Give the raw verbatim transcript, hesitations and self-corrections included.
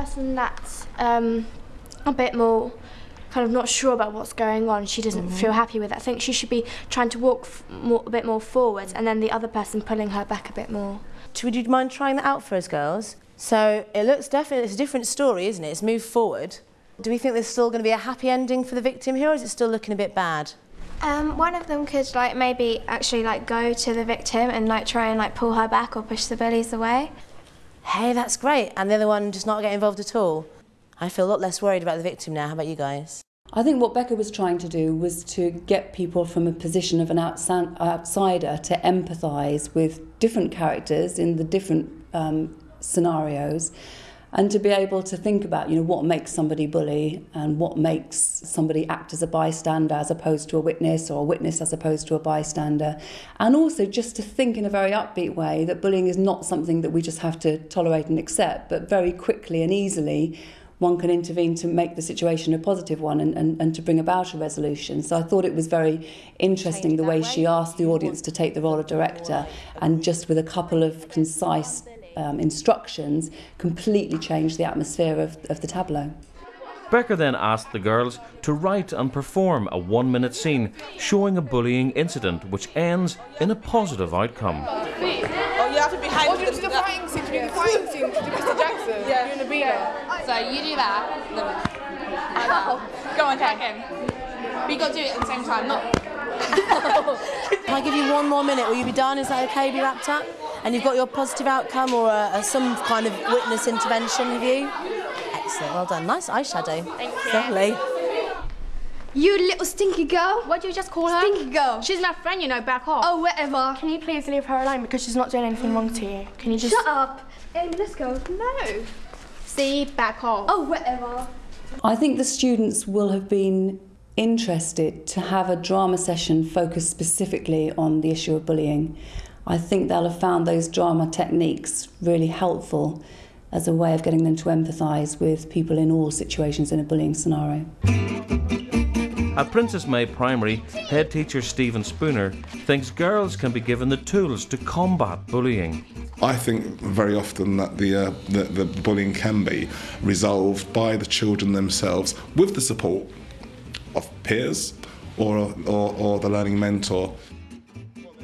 person that's um, a bit more kind of not sure about what's going on, she doesn't mm-hmm. feel happy with it. I think she should be trying to walk f more, a bit more forwards, and then the other person pulling her back a bit more. Would you mind trying that out for us, girls? So it looks definitely, it's a different story, isn't it? It's moved forward. Do we think there's still going to be a happy ending for the victim here, or is it still looking a bit bad? Um, one of them could like maybe actually like go to the victim and like try and like pull her back or push the bullies away. Hey, that's great. And the other one just not get involved at all. I feel a lot less worried about the victim now. How about you guys? I think what Becca was trying to do was to get people from a position of an outsider to empathise with different characters in the different um, scenarios, and to be able to think about, you know, what makes somebody bully and what makes somebody act as a bystander as opposed to a witness, or a witness as opposed to a bystander. And also just to think in a very upbeat way that bullying is not something that we just have to tolerate and accept, but very quickly and easily one can intervene to make the situation a positive one and, and, and to bring about a resolution. So I thought it was very interesting the way she asked the audience to take the role of director, and just with a couple of concise um, instructions completely changed the atmosphere of, of the tableau. Becca then asked the girls to write and perform a one-minute scene showing a bullying incident which ends in a positive outcome. Oh, you have to be behind. Or just the fighting scene, the fighting scene to Mister Jackson. Yeah. You're in the beat. So you do that. Like that. Go on, check him. But you got to do it at the same time, not. Can I give you one more minute? Will you be done? Is that okay? Be wrapped up? And you've got your positive outcome or a, a, some kind of witness intervention, have you? Excellent, well done. Nice eyeshadow. Thank you. Lovely. You little stinky girl. What did you just call her? Stinky girl. She's my friend, you know, back off. Oh, whatever. Can you please leave her alone because she's not doing anything wrong to you? Can you just... Shut up. Amy, let's go. No. See, back off. Oh, whatever. I think the students will have been interested to have a drama session focused specifically on the issue of bullying. I think they'll have found those drama techniques really helpful as a way of getting them to empathise with people in all situations in a bullying scenario. At Princess May Primary, head teacher Stephen Spooner thinks girls can be given the tools to combat bullying. I think very often that the, uh, the, the bullying can be resolved by the children themselves with the support of peers or, or, or the learning mentor.